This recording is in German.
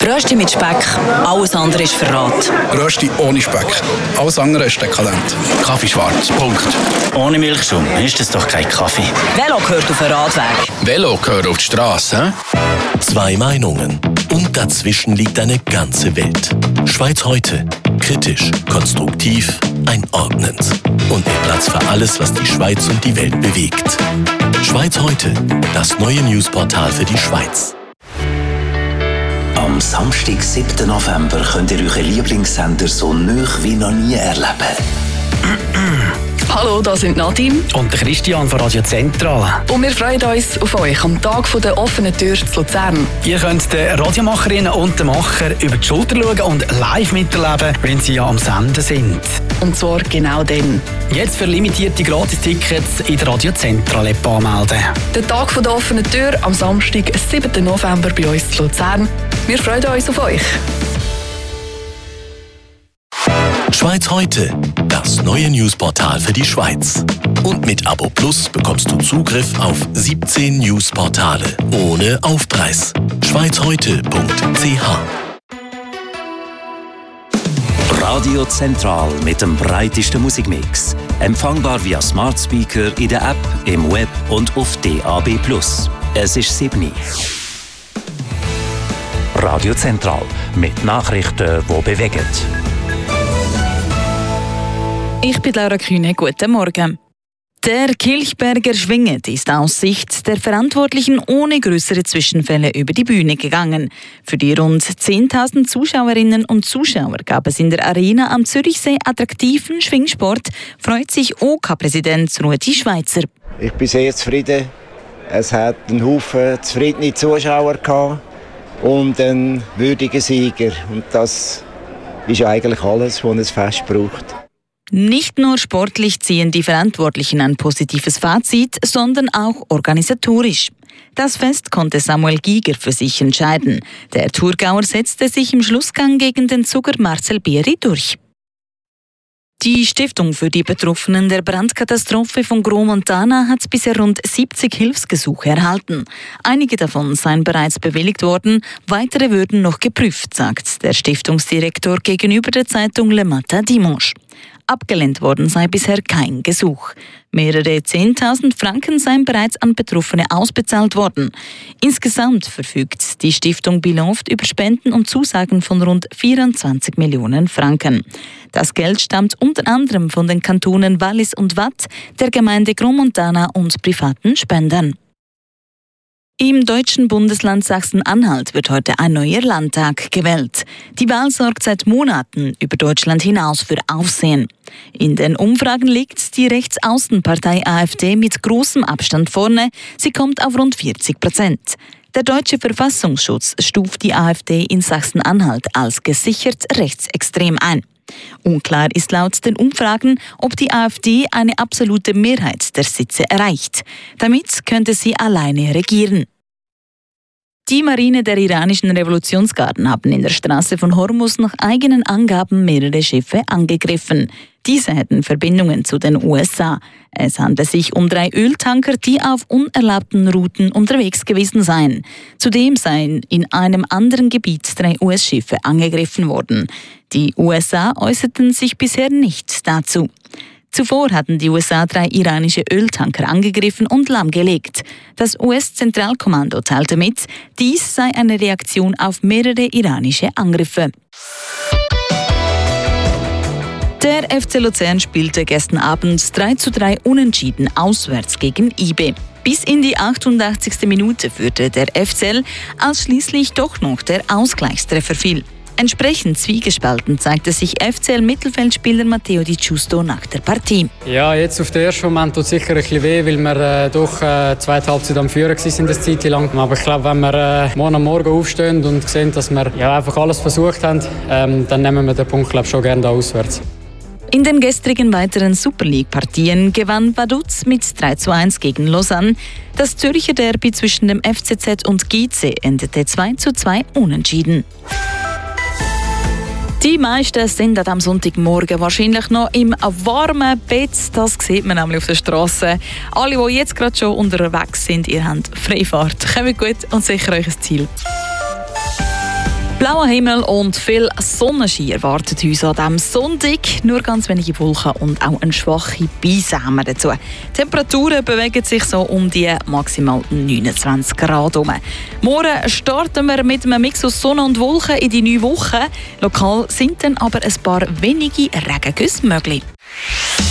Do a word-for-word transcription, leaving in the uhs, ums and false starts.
Rösti mit Speck, alles andere ist Verrat. Rösti ohne Speck, alles andere ist dekadent. Kaffee schwarz, Punkt. Ohne Milchschaum ist das doch kein Kaffee. Velo gehört auf den Radweg. Velo gehört auf die Straße. Zwei Meinungen und dazwischen liegt eine ganze Welt. Schweiz heute. Kritisch, konstruktiv, einordnend. Und mit Platz für alles, was die Schweiz und die Welt bewegt. Schweiz heute, das neue Newsportal für die Schweiz. Am Samstag, siebten November, könnt ihr euren Lieblingssender so nah wie noch nie erleben. Hallo, das sind Nadine und der Christian von Radio Zentral. und wir freuen uns auf euch am Tag der offenen Tür zu Luzern. Ihr könnt den Radiomacherinnen und den Macher über die Schulter schauen und live miterleben, wenn sie ja am Senden sind. Und zwar genau dann. Jetzt für limitierte Gratis-Tickets in der Radio Zentral-App anmelden. Der Tag der offenen Tür am Samstag, siebten November bei uns zu Luzern. Wir freuen uns auf euch. Schweiz heute, das neue Newsportal für die Schweiz. Und mit Abo Plus bekommst du Zugriff auf siebzehn Newsportale ohne Aufpreis. schweiz heute punkt c h Radio Zentral mit dem breitesten Musikmix. Empfangbar via Smart Speaker in der App, im Web und auf D A B plus. Es ist sieben Uhr. Radio Zentral mit Nachrichten, die bewegen. Ich bin Laura Kühne, guten Morgen. Der Kilchberger Schwinget ist aus Sicht der Verantwortlichen ohne größere Zwischenfälle über die Bühne gegangen. Für die rund zehntausend Zuschauerinnen und Zuschauer gab es in der Arena am Zürichsee attraktiven Schwingsport, freut sich O K-Präsident Ruedi Schweizer. Ich bin sehr zufrieden. Es hat einen Haufen zufriedene Zuschauer gehabt und einen würdigen Sieger. Und das ist eigentlich alles, was ein Fest braucht. Nicht nur sportlich ziehen die Verantwortlichen ein positives Fazit, sondern auch organisatorisch. Das Fest konnte Samuel Giger für sich entscheiden. Der Thurgauer setzte sich im Schlussgang gegen den Zuger Marcel Bieri durch. Die Stiftung für die Betroffenen der Brandkatastrophe von Gros Montana hat bisher rund siebzig Hilfsgesuche erhalten. Einige davon seien bereits bewilligt worden, weitere würden noch geprüft, sagt der Stiftungsdirektor gegenüber der Zeitung Le Matin Dimanche. Abgelehnt worden sei bisher kein Gesuch. Mehrere zehntausend Franken seien bereits an Betroffene ausbezahlt worden. Insgesamt verfügt die Stiftung Bilanft über Spenden und Zusagen von rund vierundzwanzig Millionen Franken. Das Geld stammt unter anderem von den Kantonen Wallis und Waadt, der Gemeinde Gros Montana und privaten Spendern. Im deutschen Bundesland Sachsen-Anhalt wird heute ein neuer Landtag gewählt. Die Wahl sorgt seit Monaten über Deutschland hinaus für Aufsehen. In den Umfragen liegt die Rechtsaußenpartei AfD mit großem Abstand vorne. Sie kommt auf rund vierzig Prozent. Der deutsche Verfassungsschutz stuft die AfD in Sachsen-Anhalt als gesichert rechtsextrem ein. Unklar ist laut den Umfragen, ob die AfD eine absolute Mehrheit der Sitze erreicht. Damit könnte sie alleine regieren. Die Marine der iranischen Revolutionsgarden haben in der Straße von Hormuz nach eigenen Angaben mehrere Schiffe angegriffen. Diese hätten Verbindungen zu den U S A. Es handelt sich um drei Öltanker, die auf unerlaubten Routen unterwegs gewesen seien. Zudem seien in einem anderen Gebiet drei U S-Schiffe angegriffen worden. Die U S A äußerten sich bisher nicht dazu. Zuvor hatten die U S A drei iranische Öltanker angegriffen und lahmgelegt. Das U S-Zentralkommando teilte mit, dies sei eine Reaktion auf mehrere iranische Angriffe. Der F C Luzern spielte gestern Abend drei zu drei unentschieden auswärts gegen I B. Bis in die achtundachtzigste Minute führte der F C L, als schließlich doch noch der Ausgleichstreffer fiel. Entsprechend zwiegespalten zeigte sich F C L-Mittelfeldspieler Matteo Di Giusto nach der Partie. Ja, jetzt auf den ersten Moment tut es sicher ein bisschen weh, weil wir äh, doch äh, zweite Halbzeit am Führen waren, das Zeit lang. Aber ich glaube, wenn wir äh, morgen am Morgen aufstehen und sehen, dass wir ja, einfach alles versucht haben, ähm, dann nehmen wir den Punkt glaub, schon gerne da auswärts. In den gestrigen weiteren Super League-Partien gewann Vaduz mit drei zu eins gegen Lausanne. Das Zürcher Derby zwischen dem F C Z und G C endete zwei zu zwei unentschieden. Die meisten sind am Sonntagmorgen wahrscheinlich noch im warmen Bett. Das sieht man nämlich auf der Straße. Alle, die jetzt gerade schon unterwegs sind, ihr habt Freifahrt. Kommt gut und sicher euch ein Ziel. Blauer Himmel und viel Sonnenschein erwartet uns an diesem Sonntag. Nur ganz wenige Wolken und auch eine schwache Beisäme dazu. Die Temperaturen bewegen sich so um die maximal neunundzwanzig Grad herum. Morgen starten wir mit einem Mix aus Sonne und Wolken in die neue Woche. Lokal sind dann aber ein paar wenige Regengüsse möglich.